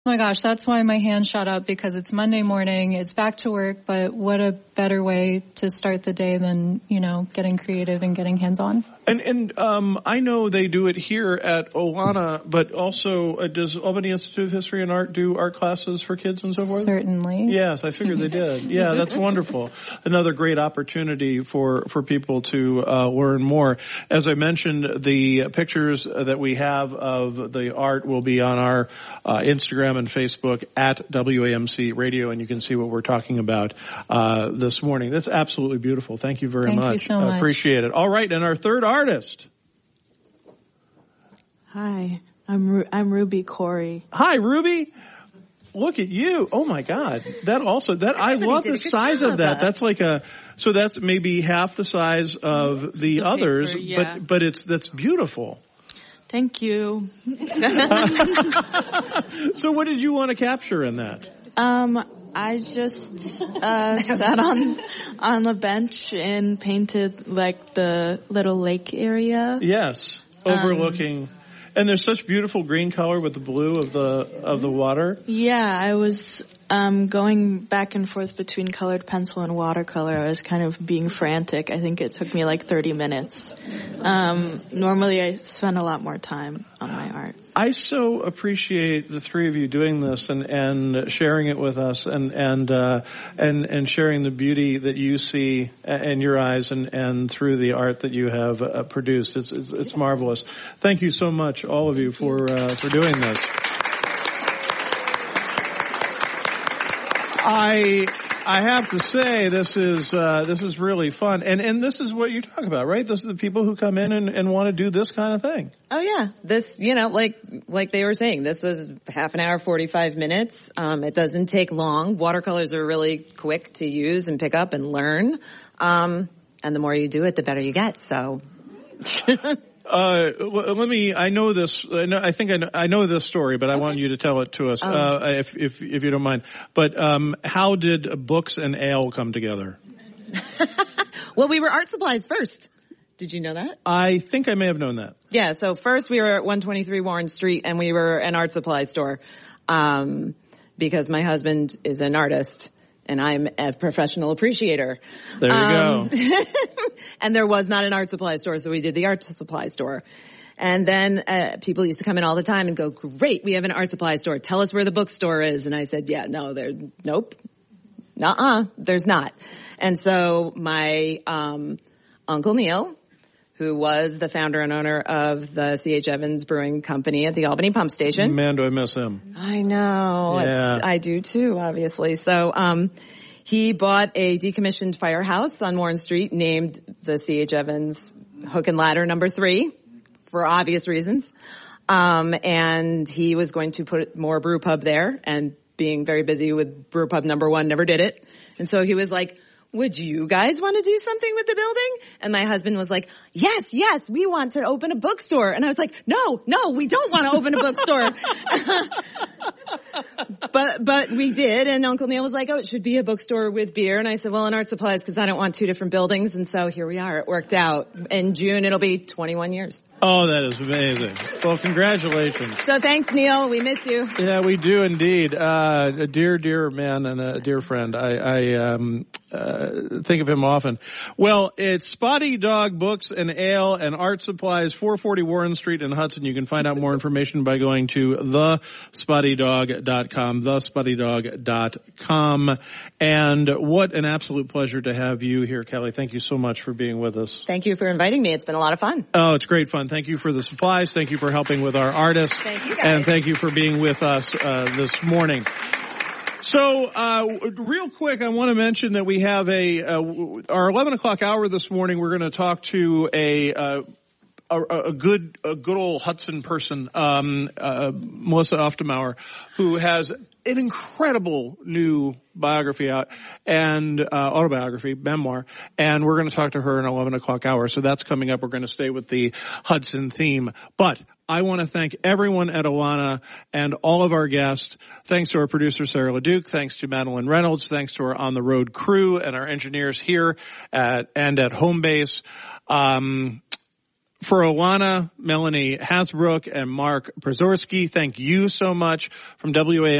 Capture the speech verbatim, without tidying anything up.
Oh my gosh, that's why my hand shot up, because it's Monday morning, it's back to work, but what a better way to start the day than, you know, getting creative and getting hands-on. And, and um, I know they do it here at Awana, but also uh, does Albany Institute of History and Art do art classes for kids and so forth? Certainly. Yes, I figured they did. Yeah, that's wonderful. Another great opportunity for, for people to uh, learn more. As I mentioned, the pictures that we have of the art will be on our uh, Instagram and Facebook at W A M C Radio, and you can see what we're talking about uh, this morning. That's absolutely beautiful. Thank you very Thank much. Thank you so much. I appreciate it. All right, and our third artist. Hi, I'm Ru- I'm Ruby Corey. Hi, Ruby. Look at you. Oh my God. That also, that, I love the size of that. That's like a, so that's maybe half the size of the, the others, paper, yeah. but, but it's, that's beautiful. Thank you. So what did you want to capture in that? Um, I just, uh, sat on, on the bench and painted like the little lake area. Yes. Overlooking. Um, And there's such beautiful green color with the blue of the of the water. Yeah, I was um going back and forth between colored pencil and watercolor. I was kind of being frantic. I think it took me like thirty minutes. Um normally I spend a lot more time on my art. I so appreciate the three of you doing this and, and sharing it with us and and uh, and and sharing the beauty that you see in your eyes and, and through the art that you have uh, produced. It's, it's it's marvelous. Thank you so much, all of you, for uh, for doing this. I I have to say this is uh, this is really fun, and and this is what you talk about, right? This is the people who come in and, and want to do this kind of thing. Oh yeah, this you know like like they were saying, this is half an hour, forty-five minutes. Um, it doesn't take long. Watercolors are really quick to use and pick up and learn, um, and the more you do it, the better you get. So. Uh, let me, I know this, I, know, I think I know, I know this story, but I okay. want you to tell it to us, oh. uh, if, if, if you don't mind. But, um, how did books and ale come together? Well, we were art supplies first. Did you know that? I think I may have known that. Yeah, so first we were at one twenty-three Warren Street and we were an art supply store, um, because my husband is an artist. And I'm a professional appreciator. There you um, go. And there was not an art supply store, so we did the art supply store. And then uh, people used to come in all the time and go, great, we have an art supply store. Tell us where the bookstore is. And I said, yeah, no, there, nope. Nuh-uh, there's not. And so my um Uncle Neil, who was the founder and owner of the C H Evans Brewing Company at the Albany Pump Station. Man, do I miss him. I know. Yeah. I do too, obviously. So, um, he bought a decommissioned firehouse on Warren Street named the C H Evans Hook and Ladder number three for obvious reasons. Um, and he was going to put more brew pub there, and being very busy with brew pub number one never did it. And so he was like, would you guys want to do something with the building? And my husband was like, yes, yes, we want to open a bookstore. And I was like, no, no, we don't want to open a bookstore. but, but we did. And Uncle Neil was like, oh, it should be a bookstore with beer. And I said, well, in art supplies, because I don't want two different buildings. And so here we are. It worked out. In June, it'll be twenty-one years. Oh, that is amazing. Well, congratulations. So thanks, Neil. We miss you. Yeah, we do indeed. Uh, a dear, dear man and a dear friend. I, I, um, uh, think of him often. Well, it's Spotty Dog Books and Ale and Art Supplies, four forty Warren Street in Hudson. You can find out more information by going to the spotty dog dot com, the spotty dog dot com. And what an absolute pleasure to have you here, Kelly. Thank you so much for being with us. Thank you for inviting me. It's been a lot of fun. Oh, it's great fun. Thank you for the supplies. Thank you for helping with our artists. Thank you guys. And thank you for being with us uh, this morning. So, uh, real quick, I want to mention that we have a, uh, our eleven o'clock hour this morning, we're going to talk to a, uh, a, a good, a good old Hudson person, um, uh, Melissa Oftemauer, who has an incredible new biography out and, uh, autobiography, memoir, and we're going to talk to her in eleven o'clock hour. So that's coming up. We're going to stay with the Hudson theme. But I want to thank everyone at Awana and all of our guests. Thanks to our producer, Sarah LeDuc. Thanks to Madeline Reynolds. Thanks to our on-the-road crew and our engineers here at, and at home base. Um, For Alana, Melanie Hasbrook, and Mark Przorski, thank you so much from W A